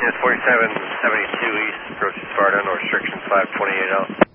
Yes, 4772 East, approaching Sparta, no restrictions, 528 out.